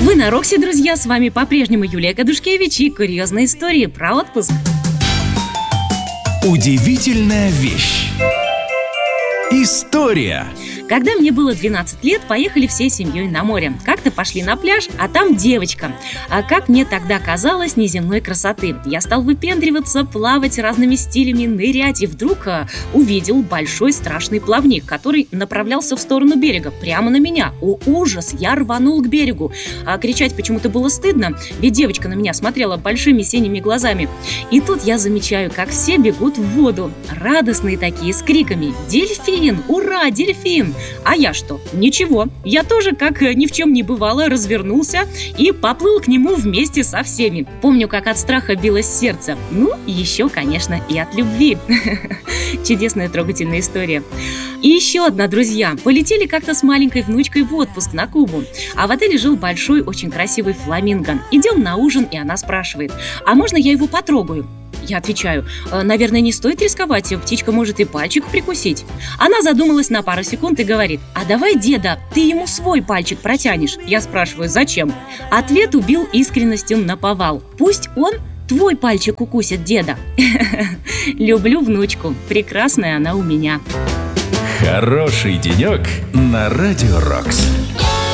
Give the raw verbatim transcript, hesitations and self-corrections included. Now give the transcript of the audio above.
Вы на Роксе, друзья, с вами по-прежнему Юлия Кадушкевич и курьезные истории про отпуск. Удивительная вещь. История. Когда мне было двенадцать лет, поехали всей семьей на море. Как-то пошли на пляж, а там девочка. А как мне тогда казалось, неземной красоты. Я стал выпендриваться, плавать разными стилями, нырять, и вдруг а, увидел большой страшный плавник, который направлялся в сторону берега, прямо на меня. О, ужас! Я рванул к берегу. А кричать почему-то было стыдно, ведь девочка на меня смотрела большими синими глазами. И тут я замечаю, как все бегут в воду, радостные такие, с криками: «Дельфин! Ура, дельфин!» А я что? Ничего. Я тоже, как ни в чем не бывало, развернулся и поплыл к нему вместе со всеми. Помню, как от страха билось сердце. Ну, еще, конечно, и от любви. Чудесная, трогательная история. И еще одна, друзья. Полетели как-то с маленькой внучкой в отпуск на Кубу. А в отеле жил большой, очень красивый фламинго. Идем на ужин, и она спрашивает: «А можно я его потрогаю?» Я отвечаю: «Наверное, не стоит рисковать, птичка может и пальчик прикусить». Она задумалась на пару секунд и говорит: «А давай, деда, ты ему свой пальчик протянешь». Я спрашиваю: «Зачем?» Ответ убил искренностью наповал: «Пусть он твой пальчик укусит, деда». Люблю внучку, прекрасная она у меня. Хороший денек на Радио Рокс.